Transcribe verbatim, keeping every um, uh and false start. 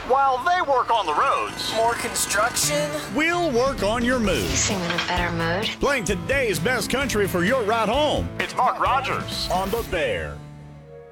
While they work on the roads. More construction? We'll work on your mood. You seem in a better mood. Playing today's best country for your ride home. It's Mark Rogers on The Bear.